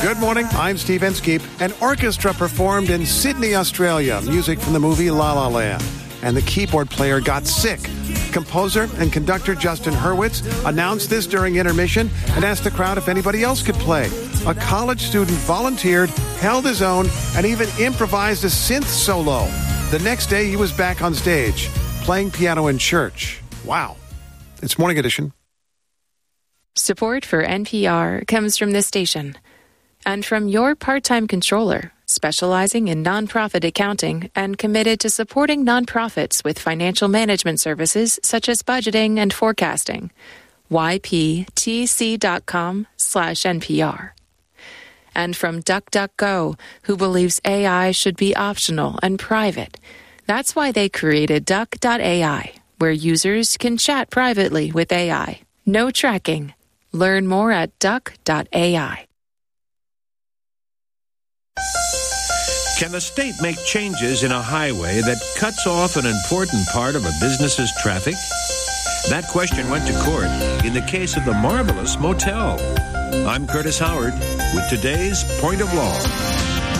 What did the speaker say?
Good morning, I'm Steve Inskeep. An orchestra performed in Sydney, Australia, music from the movie La La Land. And the keyboard player got sick. Composer and conductor Justin Hurwitz announced this during intermission and asked the crowd if anybody else could play. A college student volunteered, held his own, and even improvised a synth solo. The next day, he was back on stage, playing piano in church. Wow. It's Morning Edition. Support for NPR comes from this station and from your part-time controller, specializing in nonprofit accounting and committed to supporting nonprofits with financial management services such as budgeting and forecasting. yptc.com/NPR. And from DuckDuckGo, who believes AI should be optional and private. That's why they created Duck.ai, where users can chat privately with AI. No tracking. Learn more at Duck.ai. Can the state make changes in a highway that cuts off an important part of a business's traffic? That question went to court in the case of the Marvelous Motel. I'm Curtis Howard with today's Point of Law.